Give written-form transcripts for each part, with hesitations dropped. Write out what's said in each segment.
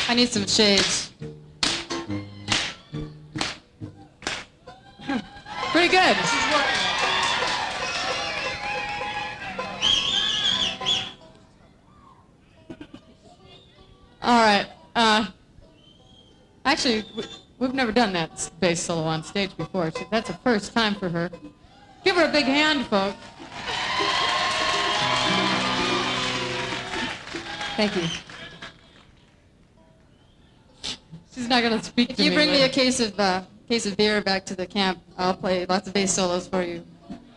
I need some shades. Pretty good. All right. Actually, we've never done that bass solo on stage before. So that's a first time for her. Give her a big hand, folks. Thank you. She's not going to speak If to you me bring me a later. case of beer back to the camp, I'll play lots of bass solos for you.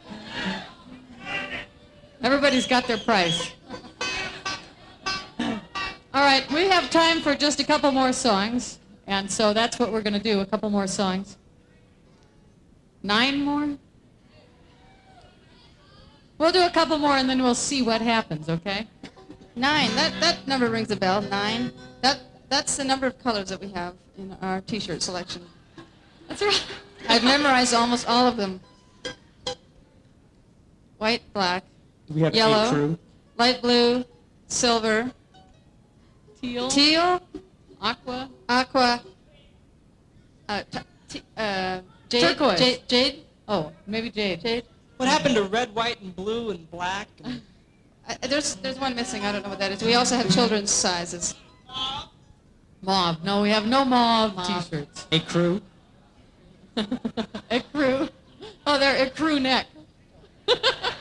Everybody's got their price. All right, we have time for just a couple more songs, and so that's what we're going to do, a couple more songs. 9 more? We'll do a couple more, and then we'll see what happens, okay? 9, that number rings a bell, 9. That's the number of colors that we have in our T-shirt selection. That's right. I've memorized almost all of them. White, black, We have yellow, a crew. light blue, silver, teal, Aqua, aqua, jade, Turquoise. jade. oh, maybe jade. What happened to red, white, and blue, and black? And There's one missing. I don't know what that is. We also have children's sizes. Mauve. No, we have no mauve T-shirts. A crew. A crew. Oh, they're a crew neck.